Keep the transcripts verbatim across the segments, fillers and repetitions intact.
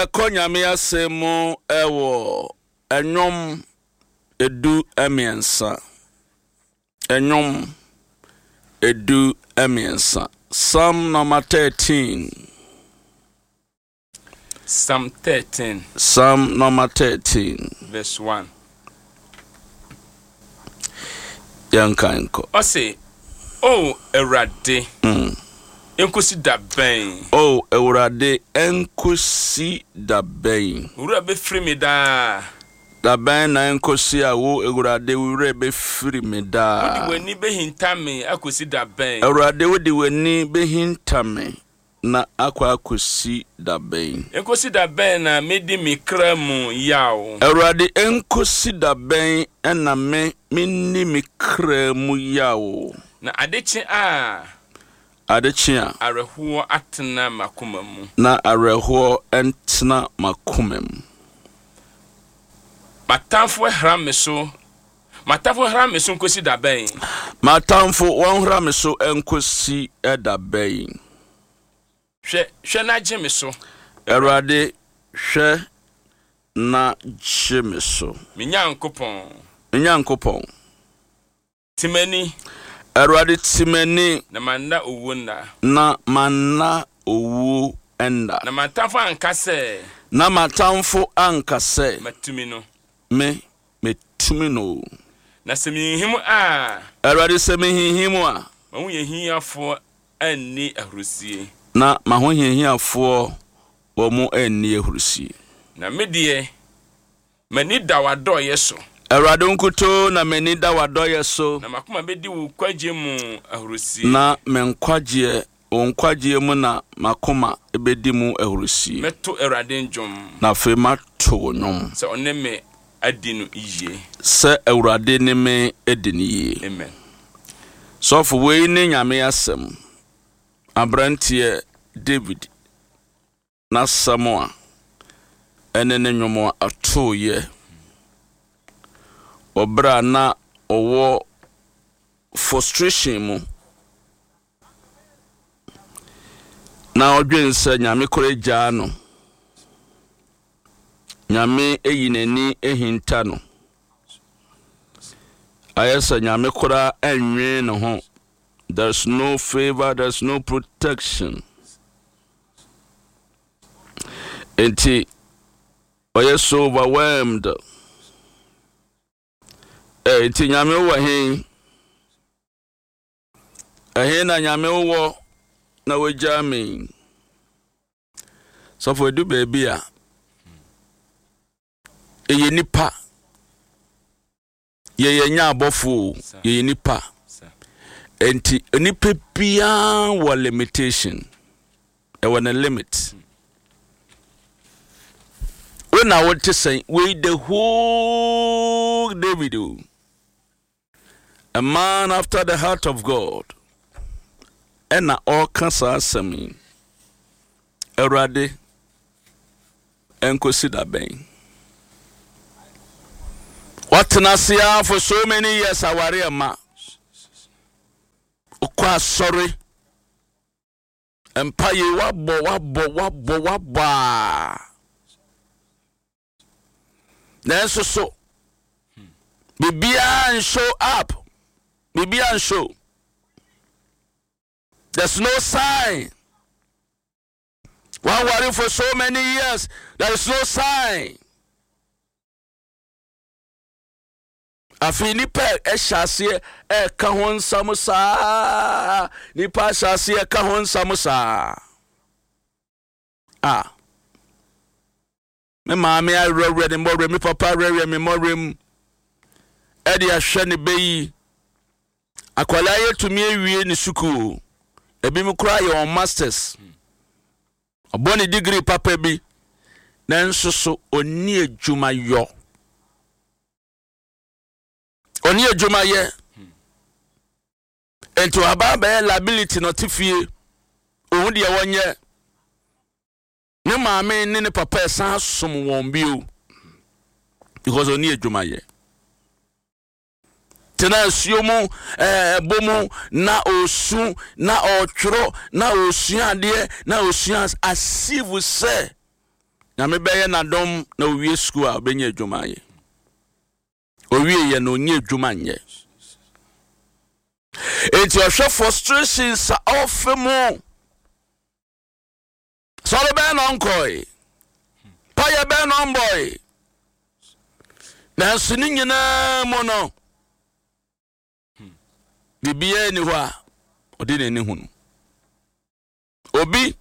Yakonyame asemu ewo enyom edu emiensa. Enyom edu emiensa. Psalm number thirteen. Psalm thirteen. Psalm number thirteen. Verse one. Yankanko. I say, oh, Erade. Mm. Enkosi da ben. Oh, Ewurade enkosi da ben. Wura be free me da. Da ben na enkosi a wo Ewurade wura be free me da. Wodi wani be hinta me akosi da ben. Ewurade wodi wani be hinta me na akwa akosi da ben. Enkosi da ben na medi me kra mu yawo. Ewurade enkosi da ben na me minni me kra mu yawo. Na adechi a Adechia arehuo atena makoma mu. Na arehuo entena makoma mu. Matamfo hra me so. Matamfo hra me so nkosi da ben. Matamfo won hra me so enkosi da ben. Hwe hwe na gye me so. Erade hwe na gye me so. Me nyankopon. Me nyankopon. Timani Erade timani na manna owu na. Na manna owu enda. Na matamfo ankase. Na matamfo ankase. Matumi no. Me metumi no. Na semihim a. Erade semihim a. Mahu yehiafo anni ahrusie. Na mahu yehiafo wo mu anni ahrusie. Na medie mani dawado yeso. Erade nkuto na mani dawado yeso. Na makoma bedi wo kwagye mu ahrusie. Na menkwaje onkwaje mu na makoma ebedi mu ahrusie. Meto erade njom. Na fe mato nyom. Se oneme adinu iye. Se Ewurade ne me edini ye. Amen. So for we ne nyame asem. Abrantie David na Samoa ene ne nwomo ato ye. Obra na owo frustration mu. Na odwense nyame koreja no. Nyame eyinani ehinta no. Ayesa nyame kora enwe no ho. There's no favor, there's no protection. Enti oye so overwhelmed. Eh enti nyame wo hen. Eh na nyame wo na wagya me. So for do baby a eye nipa ye ye nya abofo ye nipa enti nipa bia wa limitation e wa na limit when I want to say we the whole David, a man after the heart of God, and na all cancer semi Erade enkosi da ben. What nasia for so many years I worry ma. Okwa sorry. Empire wabo wabo wabo wabo. Nenso so. Bibia and show up. Bibia and show. There's no sign. One worry for so many years. There is no sign. Afi nipa e hyase e ka ho nsam saa nipa hyase e ka ho nsam saa ah me maame arewre ne more me papa arewre me more m e de ahwe ne beyi akwala yetumi ewie ne suku ebi me kura ye on masters oboni degree papa bi na nso so oni adwuma yo oni adwuma ye ento ababa liability notifie ohun de wonye ne maame ne ne papa san som won bio because oni adwuma ye tena asuomu eh bomu na osu na otworo na osua de na osua as if we say nyame bɛyɛ nadom na owie school a obɛnya adwuma yɛ owie yɛ no onye adwuma nyɛ enti ɔhwɛ frustrations a ɔfe mu so ɔbɛn no nkɔe pa yɛ bɛn no mbɔe na nso ne nyinaa mu no bibia ni hɔ a ɔde n'ani hu no obi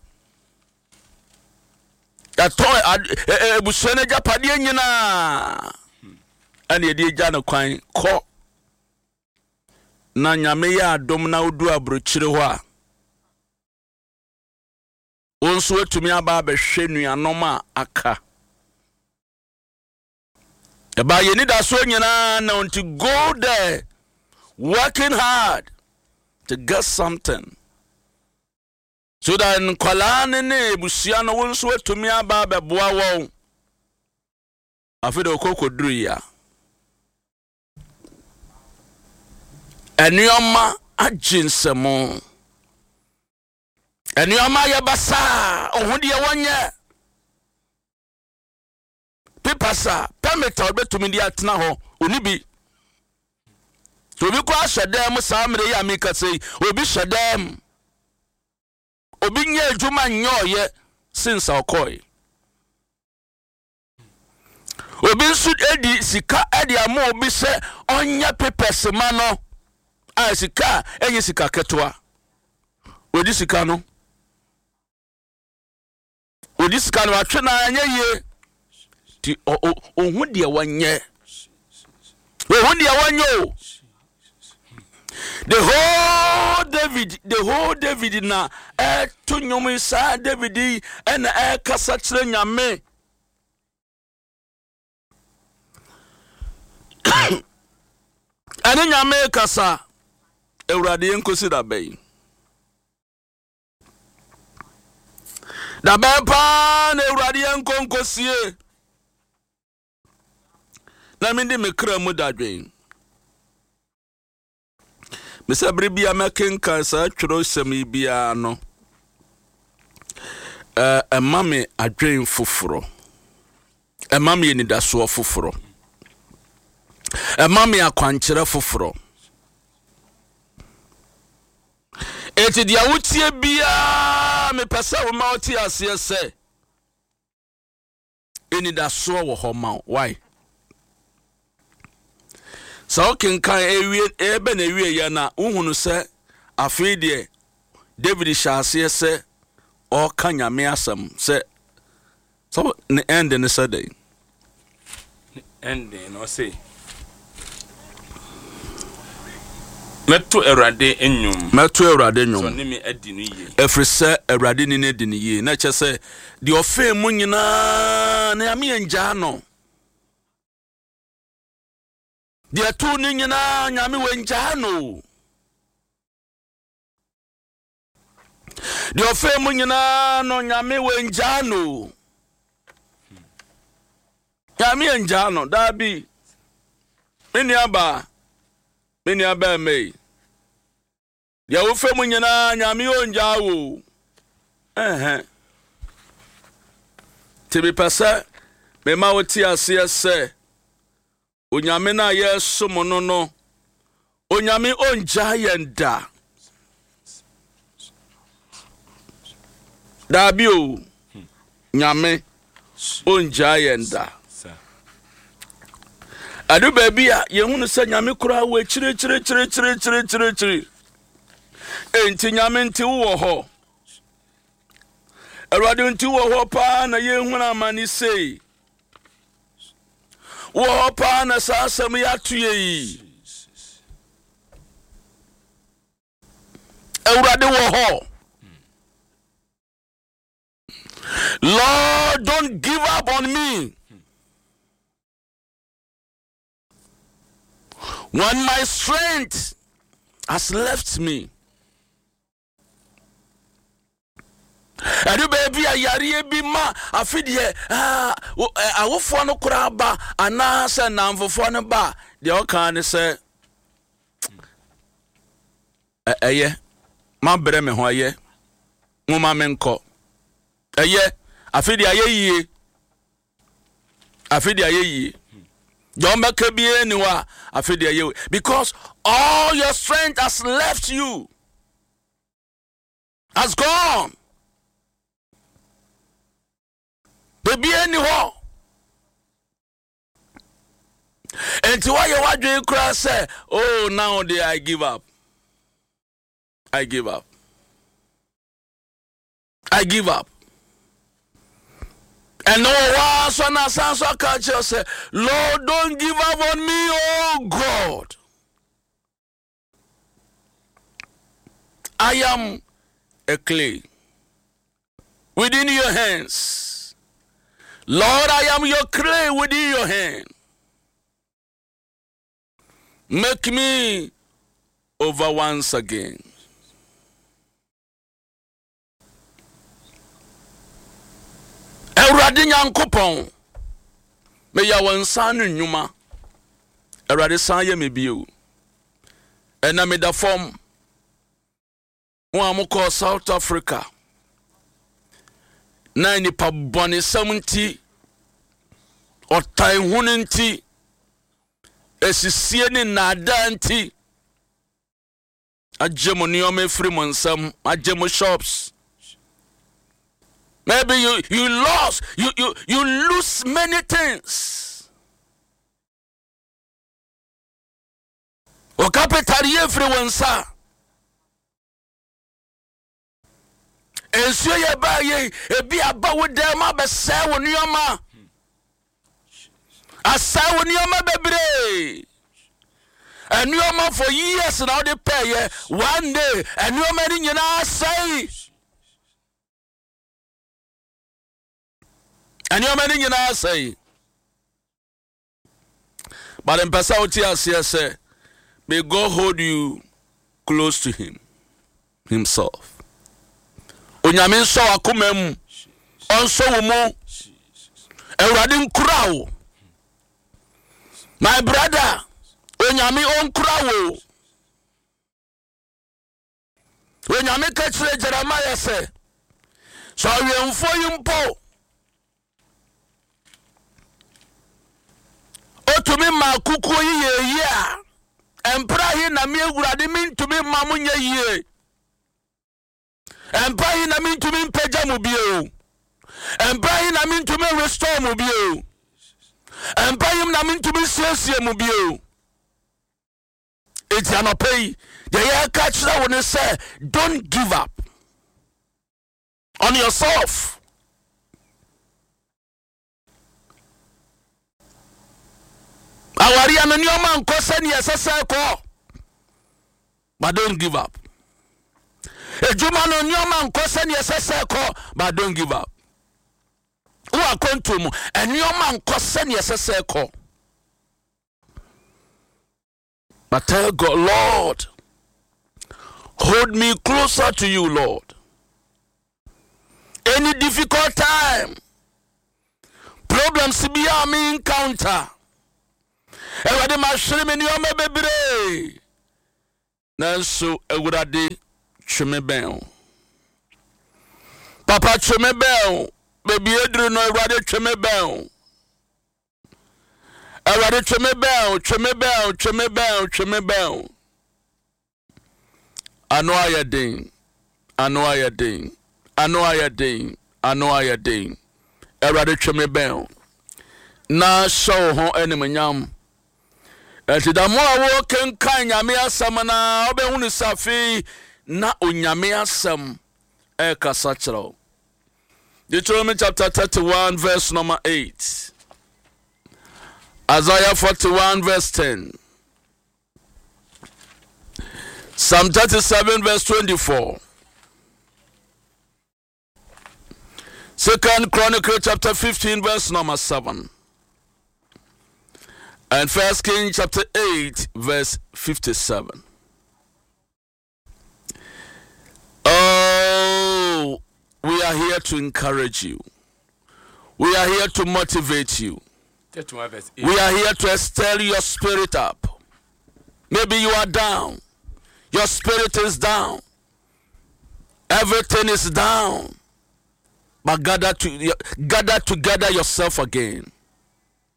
atɔ ebusua no agyapadeɛ nyinaa ɛne yɛde agya no kwan kɔ na nyame yɛ adom na wodu aburokyire hɔ a wo nso watumi aba abɛhwɛ nuanom a aka ɛba yɛni da so nyinaa na unto go there working hard to get something so that nkwalaa ne ne ebusua no wo nso watumi aba abɛboa wɔn afei de okokoduru ya Enyoma ajinsemo Enyoma yabasa ohudi ya wanye Pipasa Pemeta obetumi di atena ho onibi Obi kwa shadem samre ya mika sei obi shadem Obi nye adwuma nyoye since okoi Obi nsu edi sika edi amu obi se onya pepes ma no a sika enye sika ketwa odi sika no odi sika no atwe na anya ye ti ohun de wanye ohun de wanyo the whole David the whole David na e to nyom sa David en e kasa kire nyame ani nyame kasa Ewurade enkosi da bɛyi da bɛpa na Ewurade enkonkosie na mindi mekra mu dadwen mesa brebia mekenka sa tworo sɛm bia no eh emame adwen foforo emame enidaso foforo emame akwankyere foforo Eti dia wutie bia me pese wo ma oti ase se eni da so wo ho ma why so ken kan ewie ebe na ewie ya na uhunu se afi de David shaase se o ka nyame asem se so ne end ne saday end no say Meto Ewurade enyum Meto Ewurade enyum so ne me adi no ye efrese Ewurade ni ne di no ye na kyese de ofe mu nyina na ame anja no de to ni nyina nyame wanja no de ofe mu nyina no nyame wanja no nyame anja no da bi meni aba meni aba me ya wo fe mu nyina nyame onja wo eh tibi pasa me ma wo ti ase ese onyame na ye som no no onyame onja yenda da bi o nyame onja yenda adu baby a yehunu se nyame kura we chire chire chire chire chire chire chire enti nyame nti wo ho Ewurade nti wo ho pa na yehunu amani sei wo ho pa na sasam ya tuye Ewurade wo ho Lord, don't give up on me when my strength has left me. Adu baby a yare bi ma afidie ah awofo no kura ba ana se namfofo no ba de o kan ne se eye ma brɛ me ho eye mo ma me nko eye afidie aye yie afidi ayeyi jomba kebie ni wa afidi ayeyi because all your strength has left you, has gone. Baby any ho. And to why you want to cry say, oh now they I give up. I give up. I give up. And no one so now so catch you say, Lord, don't give up on me, oh God. I am a clay within your hands. Lord, I am your clay within your hand. Make me over once again. Ewurade Nyankopɔn, me ya wansa no nnwuma. Ewurade san ye me bio. Ena me da form. Wo amukɔ South Africa. Na nipa bɔne seventy ɔtan hunu nti esisie ne nada nti agemo niome free mo nsam agemo shops. Maybe you you lost you you you lose many things. O capital ye free wansa. Ensuo ye ba ye ebi aba wo dem abese wo nioma asa wo nioma bebre enioma for years now they pay ye one day enioma ni nyina say enioma ni nyina say but in person what you say may God hold you close to him himself. Onyame nso akoma mu onso wo mu Ewurade nkura wo my brother onyame onkura wo onyame ka kire Jeremiah say so awemfo yimpo otumi ma kuku yiye yi a empra hi na me Ewurade mi ntumi ma munye yiye. And by na mean to mean pejamubio. And by na mean to mean restore mobile. And by him na mean to mean sensia mobile. It's an pay. The air catch that when they say, don't give up on yourself. Awari anonyoma nkose ni esese ko. But don't give up. Ejuma no nyoma nkose ne yesese ko but don't give up. Wo akonto mu enyoma nkose ne yesese ko. But tell God, Lord, hold me closer to you, Lord. Any difficult time, problems be a me encounter. Ewade ma hwere me nyoma bebre. Nanso Ewurade Cheme bell. Papa cheme bell. Baby Edru no Ewurade cheme bell. Ewurade cheme bell, cheme bell, cheme bell, cheme bell. Ano ayadin. Ano ayadin. Ano ayadin. Ano ayadin. Ewurade cheme bell. Na show ho enemanyam. Enti da mo awo kenkan nyame asam na obehunu safi na onyame asem e kasa kyerɛw. Deuteronomy chapter thirty-one verse number eight. Isaiah forty-one verse ten. Psalm thirty-seven verse twenty-four. Second Chronicle chapter fifteen verse number seven. And First King chapter eight verse fifty-seven. Oh, we are here to encourage you. We are here to motivate you. We are here to stir your spirit up. Maybe you are down. Your spirit is down. Everything is down. But gather to gather together yourself again.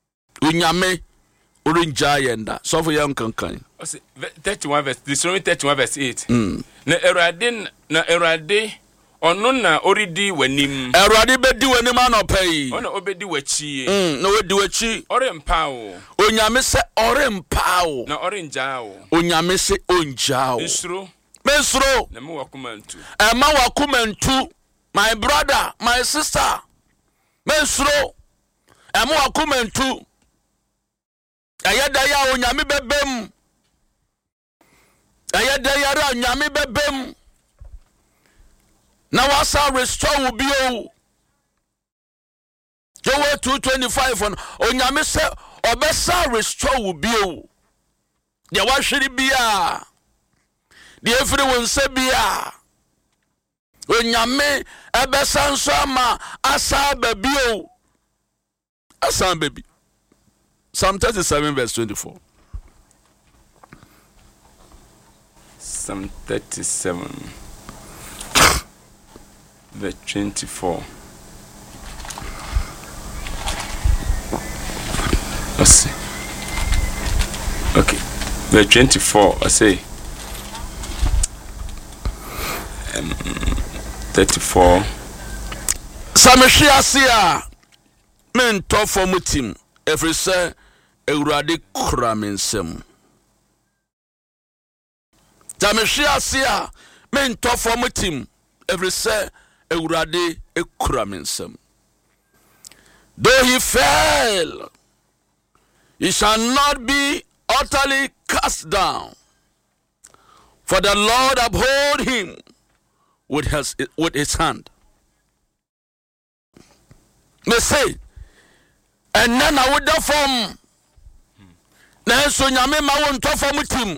onyame orinja yenda so for young kankan thirty-one verse Deuteronomy thirty-one verse eight na Erade na Erade ono na oridi wanim Erade bedi wanim anopai ona obedi wachi mm na wodi wachi orempa wo onyame se orempa wo na orinja wo onyame se onja wo mesro mesro na me wakumantu ema wakumantu my brother my sister mesro ema wakumantu ayeda ya onyame bebem ayeda ya ra onyame bebem na wasa restore will be o Joel two twenty-five on onyame se obesa restore will be o de wa hwere bia de efiri wonse bia onyame ebesa nso ama asa babi o asa baby. Psalm thirty-seven verse twenty-four. Psalm thirty-seven verse twenty-four. Let's see. Okay. Verse twenty-four, I say. Um, thirty-four. Sameshia sia men to for mutim. Every say Eurade Kramensem. Sameshia sia men to for mutim. Every say Eurade Kramensem. Though he fell, he shall not be utterly cast down, for the Lord uphold him with his, with his hand. Me say, and then I would form. Now, so Yame ma won't form with him.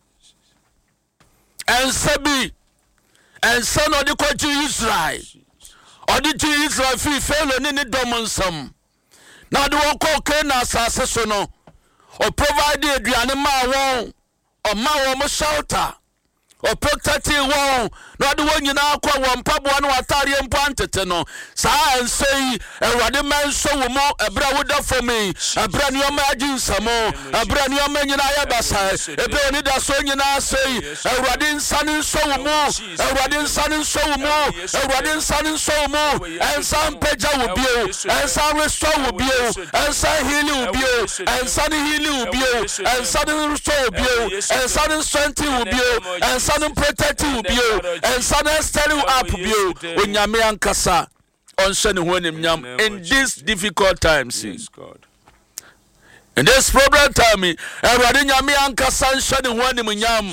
And Sebi, and son of the country Israel, or the to Israel, free fell on any domonsum. Now, the one called Kena Sassono, or provided the animal won, or ma shelter, or protecting won, not the one you now call one pub one Watarian Pantano. Sa and say, a ruddy man so more, a brother for me, a brand new imagine some more, a brand new man in Ayabasa, a brand new son you now say, a rudding son and so more, a rudding son and so more, a rudding son and so more, and some Peja will be, and some restore will be, and some healing will be, and some healing will be, and some restore will be, and some strength will be, and some protecting will be, and son steady up you when Yame Ankasa on Sunny Honim Yam in these difficult times. Yes, God. In this problem time, and Radin Yame Ankasa Sunny Honim Yam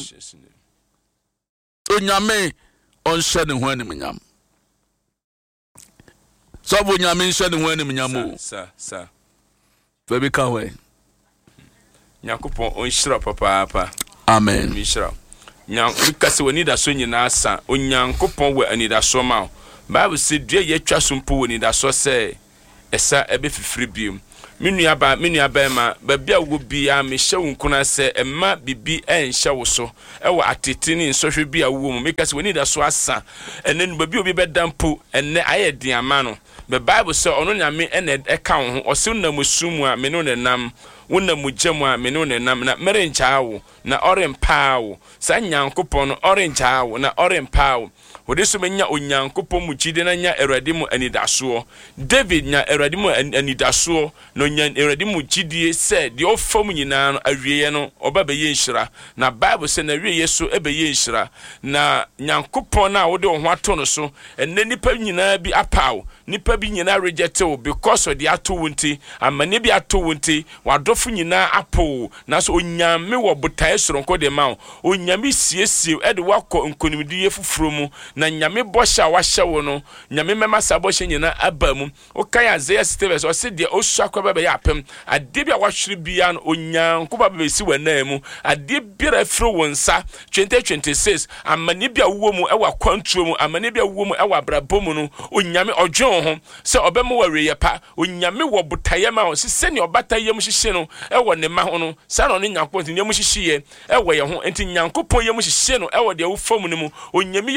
Unyame on Sunny Honim Yam. So when Yamin Sunny Honim Yamu, sir, sir. Baby Kawe. Yakupo on Shra Papa. Amen. Mishra. Nyam because we need a so nyina asa onyankopon we anida so ma Bible say dua ye twa so mpo we need a so say esa ebe fifiri biom menua ba menua ba ma ba bia wo bia me hye wo nkuna say emma bibi enhye wo so e wo atete ni nsohwe bia wo mu because we need a so asa enen ba bi obi bedampo enne ayedi ama no the Bible say ono nyame ene e ka wo ho o se na musumu a me no ne nam wona mujemu a me no ne nam na merencha wo na orempa wo sa nyankopon no oremcha wo na orempa wo wode so menya onyankopon mu gide na nya Awurade mu anidaso David nya Awurade mu anidaso no nya Awurade mu gidie se de ofam nyina no awieye no obabeye nhira na Bible se na wieye so ebeye nhira na nyankopon na wode wo ho ato no so enne nipa nyina bi apaw nipa bi nyina reject wo because of the ato wonti amane bi ato wonti wadofo nyina apo na so onyame wo botae soronko de ma onyame siesie e de wakọ nkonimdiye fufuro mu na nyame bosha wahye wo no nyame mema saboshe nyina abamu o kan Isaiah sixty o se de osu akwaba be yapem ade bia wahwere bia no onyanko ba be si wanam ade bia afro wonsa twenty twenty-six amane bia wo mu e wa kwantro mu amane bia wo mu e wa brabomu no onyame odwen ho se obemu wareye pa onyame wo botaye ma ho se se ne obatayem hyehye no e wo ne ma ho no sa no ne nyankopon ne mu hyehye e wo ye ho enti nyankopon yem hyehye no e wo de wo fam ne mu onyame yem hyehye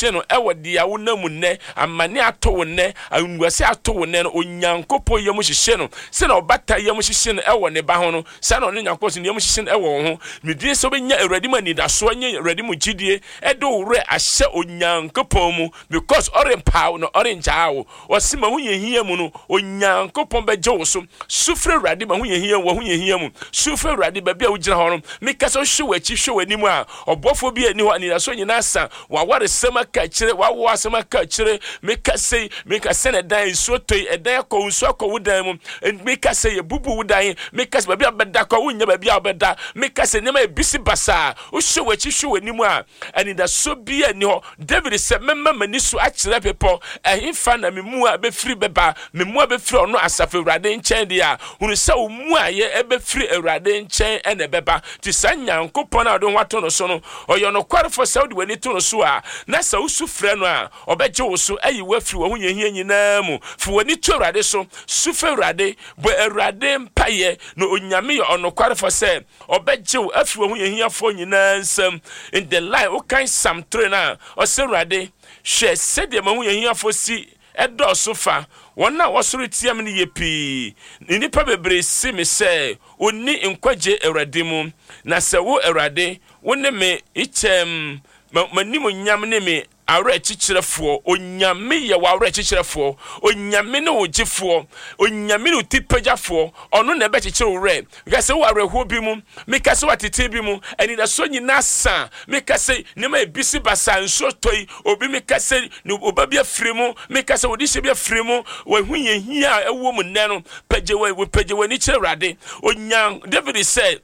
hyehyɛ no ɛwɔ de a wona mu nnɛ amane ato wo nnɛ anguase ato wo nnɛ no onyankopɔn yam hyehyɛ no sɛ na ɔbata yam hyehyɛ no ɛwɔ ne ba ho no sɛ na ɔne nyankopɔn so yam hyehyɛ no ɛwɔ wo ho medie sɛ wobɛnya awurade mu anidasoɔ nye awurade mu gyidie ɛde wo werɛ ahyɛ onyankopɔn mu because ɔrempaa no ɔrenkyaa wo ɔse ma ho yɛ hia mu no onyankopɔn bɛgye wo so sufrɛ awurade ma ho yɛ hia wo ho yɛ hia mu sufrɛ awurade baabi a wogyina hɔ no meka sɛ hwɛ w'akyi hwɛ w'anim a ɔbɔfoɔ bi ani hɔ anidasoɔ nyinaa sa waware sɛm aka kyerɛ wawo asɛm aka kyerɛ meka sɛ meka sɛ na dan nsuo tɔi ɛdan akɔ nsuo akɔ wo dan mu meka sɛ yɛbubu wo dan meka sɛ baabi a bɛda kɔ wonya baabi a bɛda meka sɛ nneɛma ebisi basaa wohwɛ w'akyi hwɛ w'anim a anidasoɔ bi ani hɔ David sɛ mɛma m'ani so akyerɛ pepɔ ɛhefa na me mu a bɛfiri bɛba me mu a bɛfiri ɔno asafo awurade nkyɛn deɛ a hunu sɛ wo mu a yɛ ɛbɛfiri awurade nkyɛn ɛna ɛbɛba te saa nyankopɔn a ɔde ho ato no so no ɔyɛ nokwarefo sɛ wode w'ani to no so a na sɛ wosu frɛ no a ɔbɛgye wo so ayi wafiri wɔ ho yɛhia nyinaa mu fi w'ani to awurade so su fa awurade bɔ awurade mpayɛ na onyame yɛ ɔnokwarefo sɛ ɔbɛgye wo afiri wɔ ho yɛhiafoɔ nyinaa nsɛm in the line wokan Psalm three na ɔsɛ awurade hwɛ sɛdeɛ ma ho yɛhiafoɔ si ɛdɔɔso fa wɔn a wɔsoro tiam no yɛ pii nnipa bebree si me sɛ onni nkwagye awurade mu na sɛ wo awurade wo ne me ikyɛm m'anim nyam ne me awre chichirefo onyame ye wa awre chichirefo onyame ne ogifo onyame ne utipagafo ono na be chichire re because wo awreho bi mu meka se watete bi mu ani da so nyina sa meka se ne ma ebisi basa nso toyi obi meka se ne obabia fremu meka se odi hye bia fremu wa hu ye hia ewo mu nne no pagewe we pagewe ni chirade onyan David said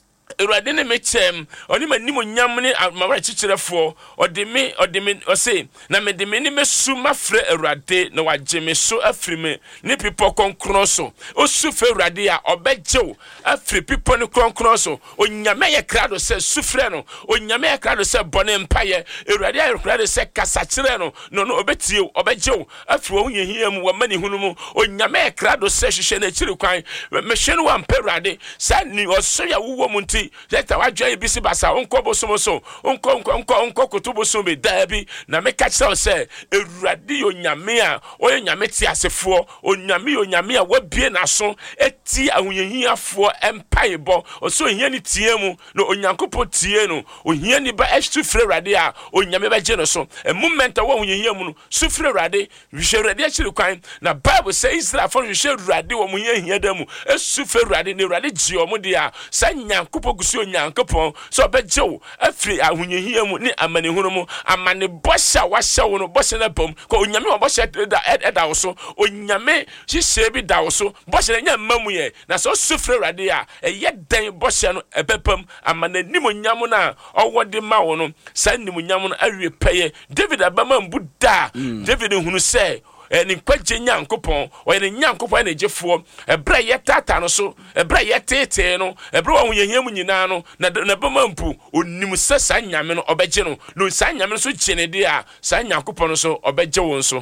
Erade ne mechem oni manim nyam ne mawra chichirefo ode me ode me ose na me de me ni mesu mafre erade na wagye me so afri me ne pipo konkron so osu fe erade a obegyew afri pipo ne konkron so onyame ye krado se sufre no onyame ye krado se bone mpaye erade ye krado se kasachire no no no obetie obegyew afri wo yehia mu wamani hunu mu onyame ye krado se hwehwe na chiri kwan me hwe no wa mperade sa ni oso ya wuwo mu nti Jeta wajwa ibisi basa onko bosomoso onko onko onko onko kutuboso be dabi na me catch say Ewurade onyame a oyanyame ti asefo onyame onyame a wabie naso eti ahunyehiafo empaibo oso ohia ni tie mu no onyankopo tie no ohia ni ba estu frɛ Ewurade a onyame ba gye no so a moment a wo ohia mu no su frɛ Ewurade hwehwɛ Ewurade akyiri kwan na Bible say Israel for hwehwɛ Ewurade wo mu hia da mu esu frɛ Ewurade ne Ewurade gye o mu de a sa nyankopo gusu onyankopɔn so obegyew afiri ahunyehiam ni amanehunu mu amane bɔhyɛ wahyɛ wo no bɔhyɛ na bom ko onyame wo bɔhyɛ da ɛda wo so onyame hyehyɛ bi da wo so bɔhyɛ na mamu yɛ na so sufre Ewurade a ɛyɛ dan bɔhyɛ no ɛbɛpam amane nimonyam na ɔwɔ de ma wo no sa nimonyam no awie pɛyɛ David abama mbuda David hunu sɛ eni kwagye nyankopɔn ɔyɛ nyankopɔn na gyefo ɛbra yɛ tata no so ɛbra yɛ tete no ɛbra wo yɛhia mu nyinaa no na na bama mpu onim sɛ sa nyame no ɔbɛgye no no sa nyame no so gyene de a sa nyankopɔn no so ɔbɛgye wo nso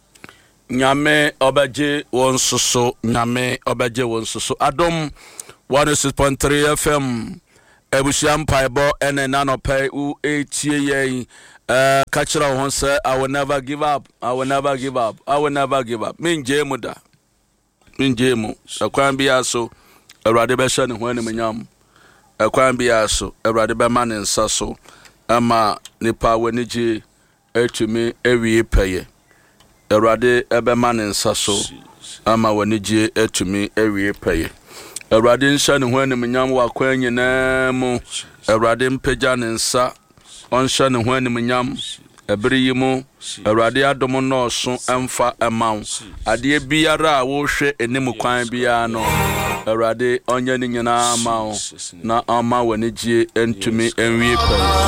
nyame ɔbɛgye wo nso so nyame ɔbɛgye wo nso so adom one oh six point three F M ebusham paibo ene nanopɛ u etie yɛn Uh, Kachira won say I will never give up. I will never give up. I will never give up. Min jemu da. Min jemu. Akwan biya so. Ewurade be hye ne ho ani menyam. Akwan biya so. Ewurade be ma ne nsa so. Ama nipa wani ji etumi ewie peye. Ewurade ebe ma ne nsa so. Ama wani ji etumi ewie peye. Ewurade nhye ne ho ani menyam wa kwan nyina mu. Ewurade mpagya ne nsa. Onsha ne ho animnyam ebere yi mu Ewurade adom no so emfa emaw ade biara a wo hwe enim kwan biara no Ewurade onya ni nyina amaw na ama wani gie entumi enwie pa